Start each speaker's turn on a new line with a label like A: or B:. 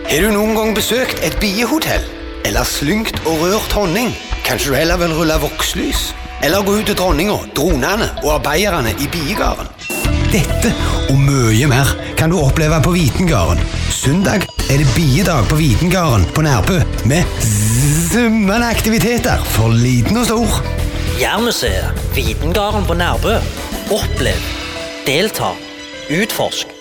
A: Har du noen gang besøkt et biehotell? Eller slyngt og rørt honning? Kanskje du heller vil rulle vokslys? Eller gå ut til dronninga, dronene og arbeiderne i biegarden? Dette og mye mer kan du oppleve på Vitengarden. Søndag er det biedag på Vitengarden på Nærbø med summende aktiviteter for liten og stor.
B: Jærmuseet, Vitengarden på Nærbø. Opplev, delta, utforsk.